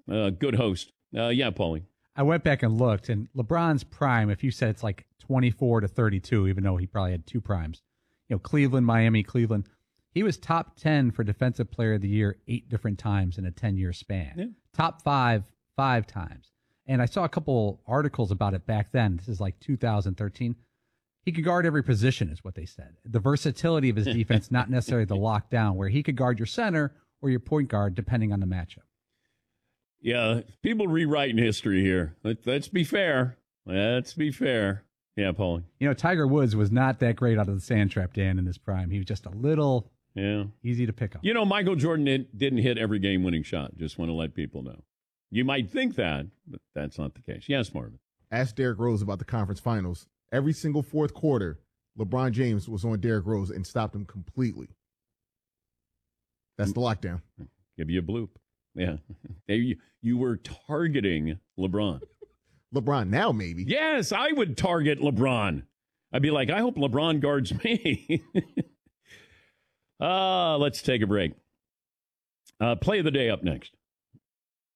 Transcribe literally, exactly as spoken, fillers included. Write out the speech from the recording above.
Uh, good host. Uh, yeah, Paulie. I went back and looked, and LeBron's prime, if you said it's like twenty-four to thirty-two, even though he probably had two primes, you know, Cleveland, Miami, Cleveland, he was top ten for Defensive Player of the Year eight different times in a ten-year span. Yeah. Top five, five times. And I saw a couple articles about it back then. This is like two thousand thirteen. He could guard every position, is what they said. The versatility of his defense, not necessarily the lockdown, where he could guard your center or your point guard, depending on the matchup. Yeah, people rewriting history here. Let, let's be fair. Let's be fair. Yeah, Paulie. You know, Tiger Woods was not that great out of the sand trap, Dan, in his prime. He was just a little yeah. easy to pick up. You know, Michael Jordan didn't, didn't hit every game-winning shot. Just want to let people know. You might think that, but that's not the case. Yes, Marvin. Ask Derrick Rose about the conference finals. Every single fourth quarter, LeBron James was on Derrick Rose and stopped him completely. That's the lockdown. Give you a bloop. Yeah. you, you were targeting LeBron. LeBron now, maybe. Yes, I would target LeBron. I'd be like, I hope LeBron guards me. uh, let's take a break. Uh, play of the day up next.